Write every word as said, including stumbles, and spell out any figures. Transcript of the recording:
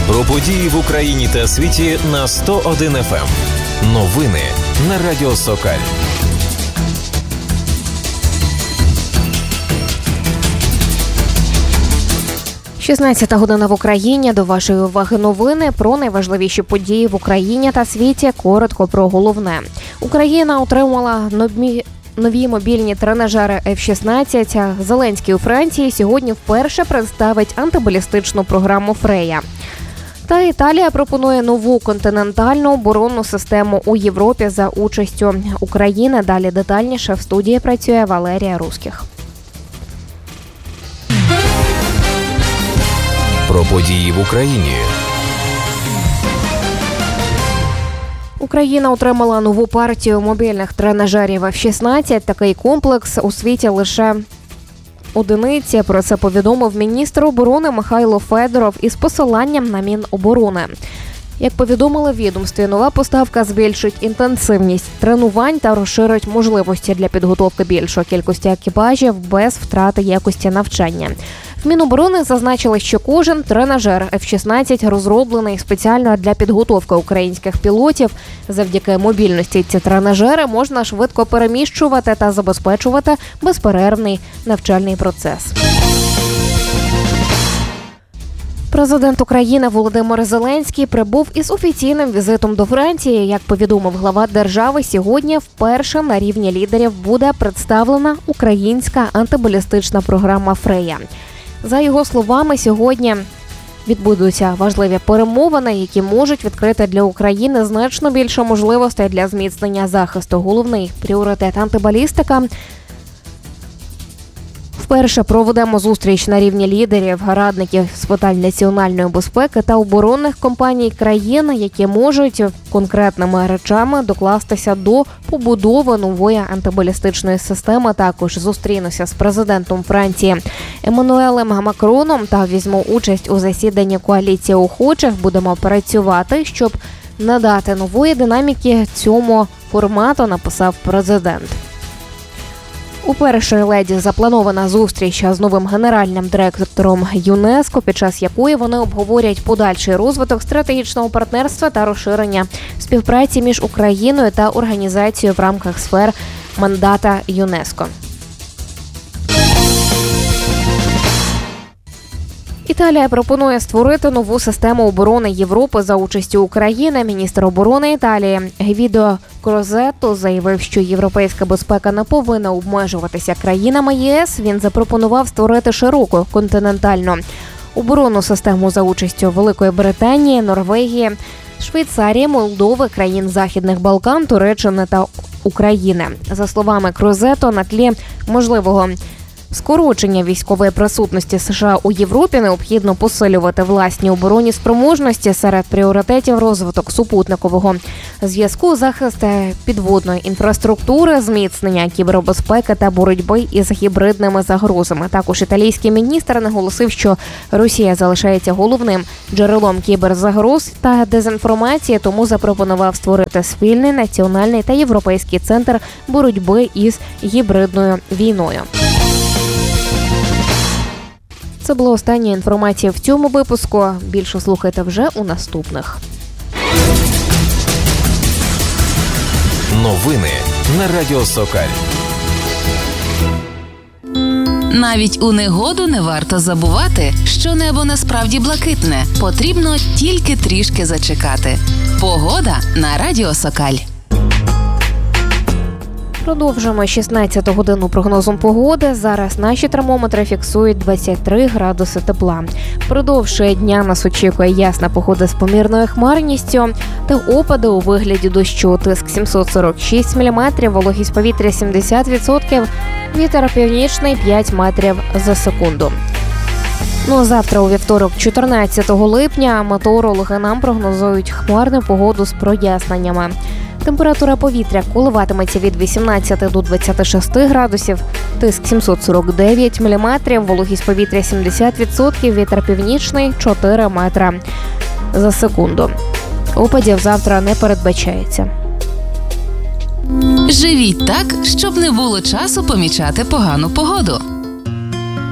Про події в Україні та світі на сто один еф ем. Новини на Радіо Сокаль. шістнадцята година в Україні. До вашої уваги новини про найважливіші події в Україні та світі. Коротко про головне. Україна отримала нові... нові мобільні тренажери еф шістнадцять. Зеленський у Франції сьогодні вперше представить антибалістичну програму «Фрея». Та Італія пропонує нову континентальну оборонну систему у Європі за участю України. Далі детальніше в студії працює Валерія Руських. Про події в Україні. Україна отримала нову партію мобільних тренажерів еф шістнадцять. Такий комплекс у світі лише одиниці. Про це повідомив міністр оборони Михайло Федоров із посиланням на Міноборони. Як повідомили в відомстві, нова поставка збільшить інтенсивність тренувань та розширить можливості для підготовки більшої кількості екіпажів без втрати якості навчання. В Міноборони зазначили, що кожен тренажер еф шістнадцять розроблений спеціально для підготовки українських пілотів. Завдяки мобільності ці тренажери можна швидко переміщувати та забезпечувати безперервний навчальний процес. Президент України Володимир Зеленський прибув із офіційним візитом до Франції. Як повідомив глава держави, сьогодні вперше на рівні лідерів буде представлена українська антибалістична програма «Фрея». За його словами, сьогодні відбудуться важливі перемовини, які можуть відкрити для України значно більше можливостей для зміцнення захисту. Головний пріоритет антибалістика. Вперше проведемо зустріч на рівні лідерів, радників з питань національної безпеки та оборонних компаній країн, які можуть конкретними речами докластися до побудови нової антибалістичної системи. Також зустрінуся з президентом Франції Еммануелем Макроном та візьму участь у засіданні коаліції охочих. Будемо працювати, щоб надати нової динаміки цьому формату, написав президент. У першої леді запланована зустріч з новим генеральним директором ЮНЕСКО, під час якої вони обговорять подальший розвиток стратегічного партнерства та розширення співпраці між Україною та організацією в рамках сфер мандата ЮНЕСКО. Італія пропонує створити нову систему оборони Європи за участю України. Міністр оборони Італії Гвідо Крозетто заявив, що європейська безпека не повинна обмежуватися країнами ЄС. Він запропонував створити широку континентальну оборонну систему за участю Великої Британії, Норвегії, Швейцарії, Молдови, країн Західних Балкан, Туреччини та України. За словами Крозетто, на тлі можливого скорочення військової присутності США у Європі необхідно посилювати власні оборонні спроможності. Серед пріоритетів розвиток супутникового зв'язку, захист підводної інфраструктури, зміцнення кібербезпеки та боротьби із гібридними загрозами. Також італійський міністр наголосив, що Росія залишається головним джерелом кіберзагроз та дезінформації, тому запропонував створити спільний національний та європейський центр боротьби із гібридною війною. Це була остання інформація в цьому випуску. Більше слухайте вже у наступних. Новини на Радіо Сокаль. Навіть у негоду не варто забувати, що небо насправді блакитне. Потрібно тільки трішки зачекати. Погода на Радіо Сокаль. Продовжуємо шістнадцяту годину прогнозом погоди. Зараз наші термометри фіксують двадцять три градуси тепла. Впродовж дня нас очікує ясна погода з помірною хмарністю та опади у вигляді дощу. Тиск сімсот сорок шість міліметрів, вологість повітря сімдесят відсотків, вітер північний п'ять метрів за секунду. Ну, завтра у вівторок, чотирнадцятого липня, метеорологи нам прогнозують хмарну погоду з проясненнями. Температура повітря коливатиметься від вісімнадцяти до двадцяти шести градусів, тиск сімсот сорок дев'ять міліметрів, вологість повітря сімдесят відсотків, вітер північний чотири метри за секунду. Опадів завтра не передбачається. Живіть так, щоб не було часу помічати погану погоду.